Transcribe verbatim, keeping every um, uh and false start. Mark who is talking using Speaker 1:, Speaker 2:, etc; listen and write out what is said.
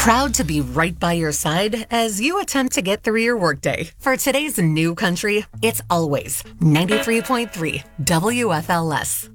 Speaker 1: Proud to be right by your side as you attempt to get through your workday. For today's new country, it's always ninety-three point three W F L S.